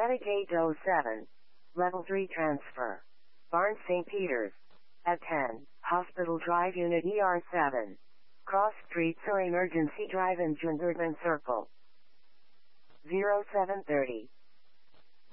Gate 07. Level 3 transfer. Barnes St. Peters. At 10, Hospital Drive Unit ER7. Cross streets or Emergency Drive in Jungerman Circle. 0730.